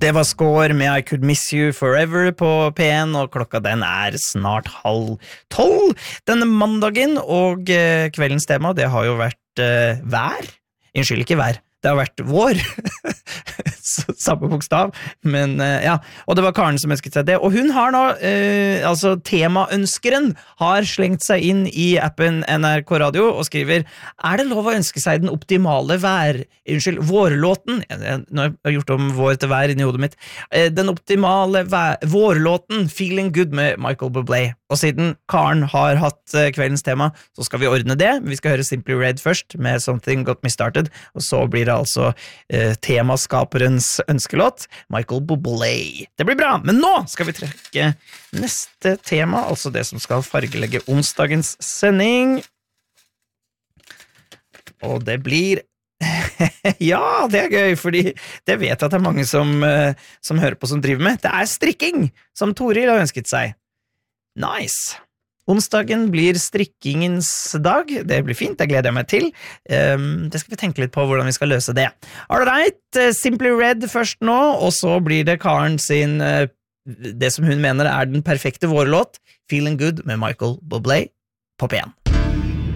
Det var Score med I Could Miss You Forever på P1, og klokka den snart 11:30 denne mandagen, og kveldens tema, det har jo vært vær. Unnskyld, ikke vær. Det har vært vår. Samme bokstav, men ja. Og det var Karen som ønsket seg det, og hun har nå, altså temaønskeren, har slengt seg inn i appen NRK Radio og skriver, det lov å ønske seg den optimale vårlåten, nå har jeg gjort om vår til vær inni hodet mitt, den optimale vårlåten, Feeling Good med Michael Bublé. Og siden Karen har hatt kveldens tema, så skal vi ordne det. Vi skal høre Simply Red først, med Something Got Me Started, og så blir det altså temaskaperens ønskelåt, Michael Bublé. Det blir bra, men nå skal vi trekke neste tema, altså det som skal fargelegge onsdagens sending. Og det blir... ja, det gøy, fordi det vet jeg at det mange som hører på som driver med. Det strikking, som Toril har ønsket seg. Nice. Onsdagen blir strikkingens dag. Det blir fint, det gleder jeg meg til. Det skal vi tenke litt på hvordan vi skal løse det. Alright, Simply Red først nå, og så blir det Karen sin, det som hun mener den perfekte vårlåt, Feeling Good med Michael Bublé på P1.